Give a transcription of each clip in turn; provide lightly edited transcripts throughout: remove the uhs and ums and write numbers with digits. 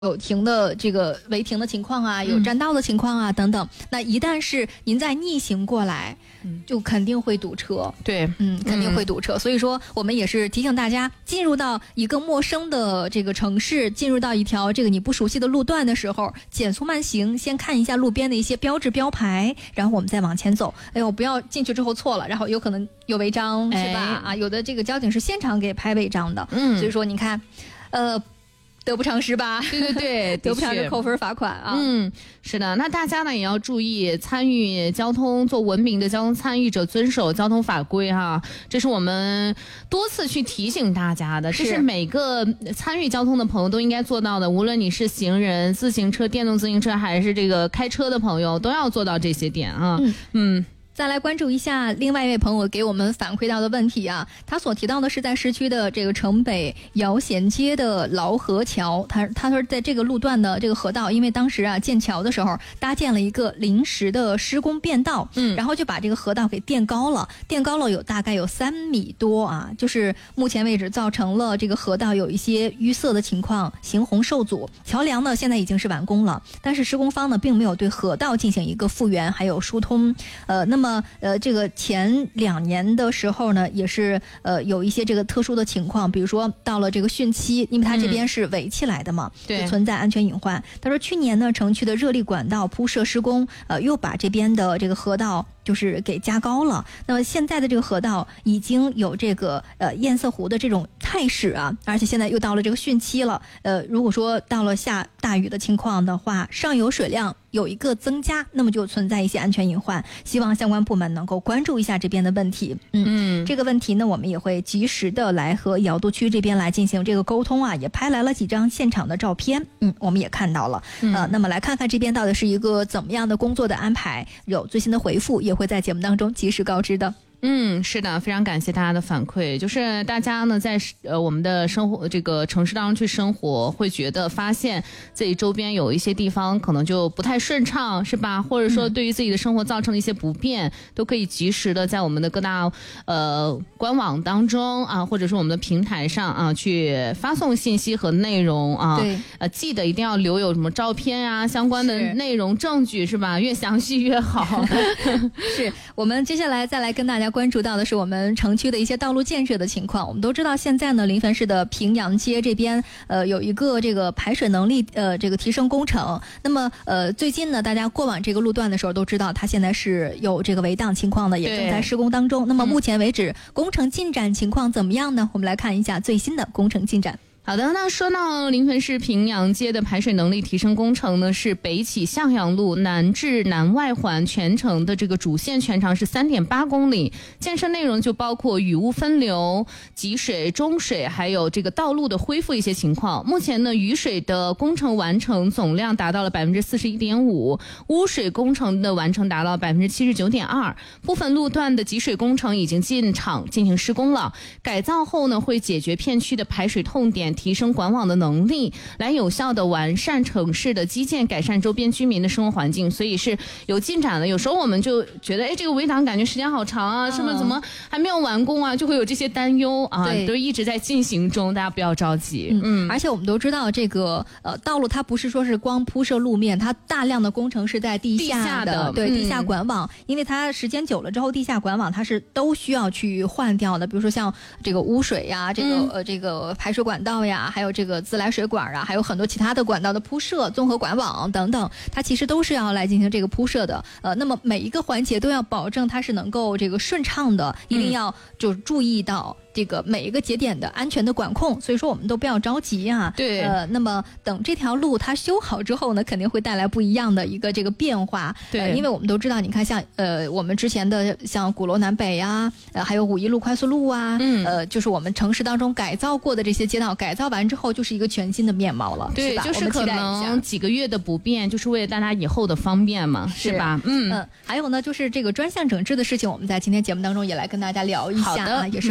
有停的这个违停的情况啊，有占道的情况啊等等。那一旦是您在逆行过来，就肯定会堵车。 对， 肯定会堵车。所以说，我们也是提醒大家，进入到一个陌生的这个城市，进入到一条这个你不熟悉的路段的时候，减速慢行，先看一下路边的一些标志标牌，然后我们再往前走。哎呦，不要进去之后错了，然后有可能有违章，是吧？有的这个交警是现场给拍违章的。所以说你看，得不偿失吧？ 对， 得不偿失，扣分罚款啊。 是的，那大家呢也要注意参与交通，做文明的交通参与者，遵守交通法规哈。这是我们多次去提醒大家的，这是每个参与交通的朋友都应该做到的。无论你是行人、自行车、电动自行车，还是这个开车的朋友，都要做到这些点啊。 再来关注一下另外一位朋友给我们反馈到的问题啊，他所提到的是在市区的这个城北姚贤街的劳河桥，他说在这个路段的这个河道，因为当时建桥的时候搭建了一个临时的施工便道，然后就把这个河道给垫高了大概有3米多啊，就是目前为止造成了这个河道有一些淤塞的情况，行洪受阻。桥梁呢现在已经是完工了，但是施工方呢并没有对河道进行一个复原还有疏通。那么这个前2年的时候呢，也是有一些这个特殊的情况，比如说到了这个汛期，因为它这边是围起来的嘛，就存在安全隐患。他说去年呢，城区的热力管道铺设施工，又把这边的这个河道就是给加高了。那么现在的这个河道已经有这个堰塞湖的这种态势啊，而且现在又到了这个汛期了。如果说到了下大雨的情况的话，上游水量有一个增加，那么就存在一些安全隐患，希望相关部门能够关注一下这边的问题。这个问题呢，我们也会及时的来和瑶都区这边来进行这个沟通啊，也拍来了几张现场的照片，我们也看到了。那么来看看这边到底是一个怎么样的工作的安排，有最新的回复也会在节目当中及时告知的。 是的，非常感谢大家的反馈。就是大家呢在我们的生活这个城市当中去生活，会觉得发现自己周边有一些地方可能就不太顺畅，是吧？或者说对于自己的生活造成了一些不便，都可以及时的在我们的各大官网当中啊，或者是我们的平台上啊去发送信息和内容啊。 对， 记得一定要留有什么照片啊相关的内容证据，是吧？越详细越好。 是我们接下来再来跟大家关注到的是我们城区的一些道路建设的情况。我们都知道现在呢，临汾市的平阳街这边有一个这个排水能力这个提升工程。那么最近呢，大家过往这个路段的时候都知道它现在是有这个围挡情况的，也正在施工当中。那么目前为止工程进展情况怎么样呢？我们来看一下最新的工程进展。 好的，那说到临汾市平阳街的排水能力提升工程呢，是北起向阳路南至南外环全程的这个主线全长是3.8公里，建设内容就包括雨污分流、集水、中水，还有这个道路的恢复一些情况。目前呢，雨水的工程完成总量达到了41.5%，污水工程的完成达到79.2%，部分路段的集水工程已经进场进行施工了。改造后呢，会解决片区的排水痛点，提升管网的能力，来有效的完善城市的基建，改善周边居民的生活环境，所以是有进展的。有时候我们就觉得，这个围挡感觉时间好长啊，是不是怎么还没有完工啊？就会有这些担忧啊，都一直在进行中，大家不要着急。 而且我们都知道，这个道路它不是说是光铺设路面，它大量的工程是在地下的，对，地下管网，因为它时间久了之后，地下管网它是都需要去换掉的，比如说像这个污水呀，这个排水管道呀，还有这个自来水管啊，还有很多其他的管道的铺设、综合管网等等，它其实都是要来进行这个铺设的。那么每一个环节都要保证它是能够这个顺畅的，一定要就注意到这个每一个节点的安全的管控，所以说我们都不要着急啊。 对， 那么等这条路它修好之后呢，肯定会带来不一样的一个这个变化。 对， 因为我们都知道，你看像我们之前的像鼓楼南北啊，还有5一路快速路啊，就是我们城市当中改造过的这些街道，改造完之后就是一个全新的面貌了。 对， 是吧？ 就是可能几个月的不便，就是为了大家以后的方便嘛，是吧？ 还有呢，就是这个专项整治的事情，我们在今天节目当中也来跟大家聊一下啊，也是和交通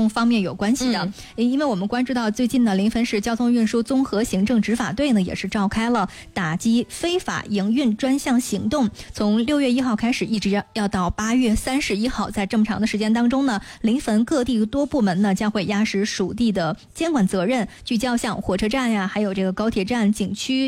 方面有关系的。因为我们关注到最近呢，临汾市交通运输综合行政执法队呢也是召开了打击非法营运专项行动，从6月1号开始，一直要到8月31号，在这么长的时间当中呢，临汾各地多部门呢将会压实属地的监管责任，聚焦像火车站呀，还有这个高铁站、景区